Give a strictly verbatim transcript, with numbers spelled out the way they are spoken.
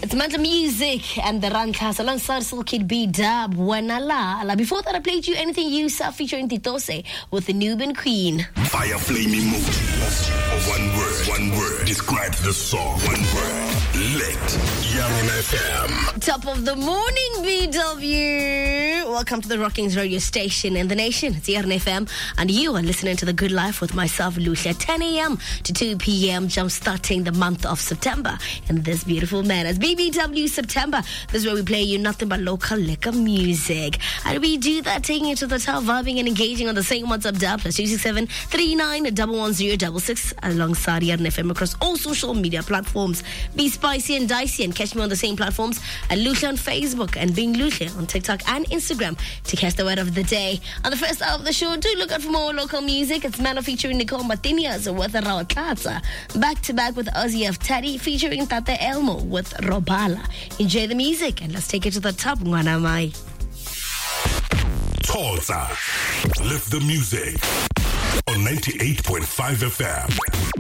It's Manta Music and the Run Class alongside Soul Kid B Dub. Wanala. Before that, I played you Anything You Saw featuring Titose with the Nubian Queen. Fire flame emoji. One word, one word describes the song. One word. Lit. Young F M. Top of the morning, B W. Welcome to the Rockings radio station in the nation. It's Young F M, and you are listening to The Good Life with myself, Lucia. ten a.m. to two p.m. jump starting the month of September in this beautiful manner. It's B B W September. This is where we play you nothing but local liquor music. And we do that, taking it to the top, vibing and engaging on the same WhatsApp dial, plus two six seven, three nine one one zero six six, alongside Young F M across all social media platforms. Be spicy and dicey and catch me on the same platforms at Lucia on Facebook and Being Lucia on TikTok and Instagram to catch the word of the day. On the first hour of the show, do look out for more local music. It's Mano featuring Nicole Martinez with Rawatlatsa. Back to back with Ozzy F. Teddy featuring Tate Elmo with Robala. Enjoy the music and let's take it to the top. Ngwana mai. Tulsa. Lift the music on ninety-eight point five F M.